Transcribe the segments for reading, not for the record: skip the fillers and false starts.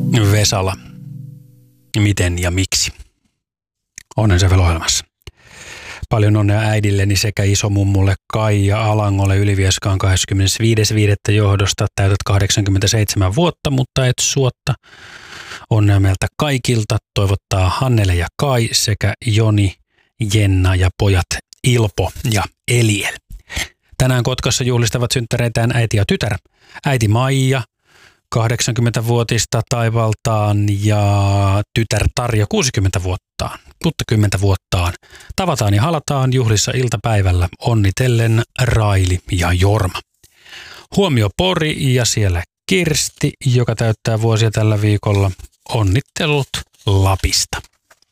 Vesala. Miten ja miksi? Onnen se ohjelmassa. Paljon onnea äidilleni sekä isomummulle Kaija Alangolle Ylivieskaan 25.5. johdosta. Täytät 87 vuotta, mutta et suotta. Onnea meiltä kaikilta toivottaa Hannele ja Kai sekä Joni, Jenna ja pojat Ilpo ja Eliel. Tänään Kotkassa juhlistavat synttäreitään äiti ja tytär. Äiti Maija, 80-vuotista taivaltaan, ja tytär Tarja 60 vuottaan. Tavataan ja halataan juhlissa iltapäivällä onnitellen Raili ja Jorma. Huomio Pori ja siellä Kirsti, joka täyttää vuosia tällä viikolla. Onnittelut Lapista.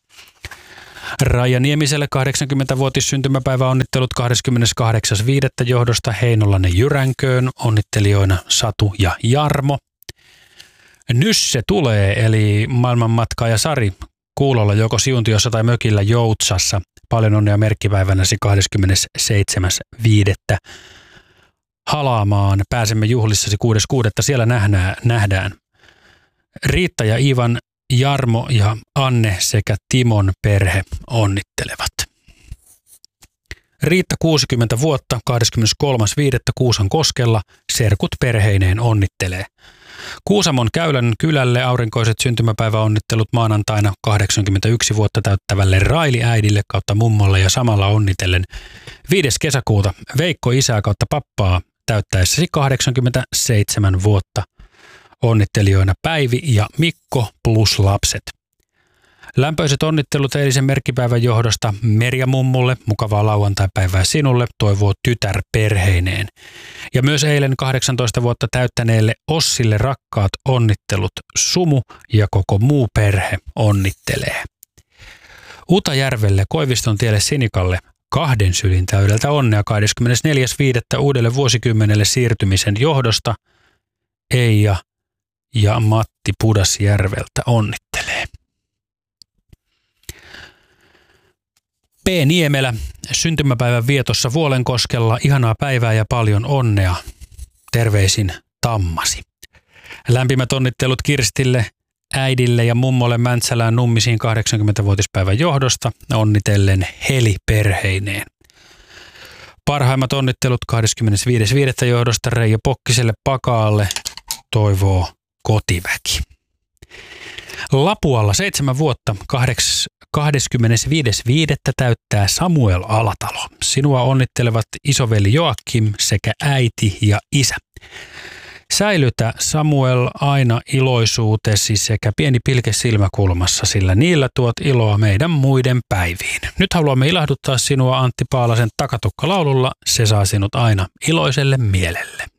Raija Niemiselle 80-vuotis syntymäpäivä onnittelut 28.5. johdosta Heinolainen Jyränköön, onnittelijoina Satu ja Jarmo. Nysse tulee, eli maailmanmatkaaja Sari kuulolla joko Siuntiossa tai mökillä Joutsassa. Paljon onnea merkkipäivänäsi 27.5. halaamaan. Pääsemme juhlissasi 6.6. Siellä nähdään. Riitta ja Ivan, Jarmo ja Anne sekä Timon perhe onnittelevat. Riitta 60 vuotta 23.5. Kuusankoskella serkut perheineen onnittelee. Kuusamon Käylän kylälle aurinkoiset syntymäpäiväonnittelut maanantaina 81 vuotta täyttävälle Raili äidille kautta mummolle ja samalla onnitellen 5. kesäkuuta Veikko isää kautta pappaa täyttäessäsi 87 vuotta. Onnittelijoina Päivi ja Mikko plus lapset. Lämpöiset onnittelut eilisen merkkipäivän johdosta Merja mummulle, mukavaa lauantaipäivää sinulle, toivoo tytär perheineen. Ja myös eilen 18 vuotta täyttäneelle Ossille rakkaat onnittelut, sumu ja koko muu perhe onnittelee. Utajärvelle Koiviston tielle Sinikalle 2 sylin täydeltä onnea 24.5. uudelle vuosikymmenelle siirtymisen johdosta. Eija ja Matti Pudasjärveltä onnittelee. P. Niemelä syntymäpäivän vietossa Vuolenkoskella. Ihanaa päivää ja paljon onnea. Terveisin Tammasi. Lämpimät onnittelut Kirstille, äidille ja mummolle Mäntsälään Nummisiin 80-vuotispäivän johdosta. Onnitellen Heli perheineen. Parhaimmat onnittelut 25.5. johdosta Reijo Pokkiselle Pakaalle, toivoo kotiväki. Lapualla 7 vuotta 25.5. täyttää Samuel Alatalo. Sinua onnittelevat isoveli Joakim sekä äiti ja isä. Säilytä Samuel aina iloisuutesi sekä pieni pilke silmäkulmassa, sillä niillä tuot iloa meidän muiden päiviin. Nyt haluamme ilahduttaa sinua Antti Paalasen Takatukka-laululla. Se saa sinut aina iloiselle mielelle.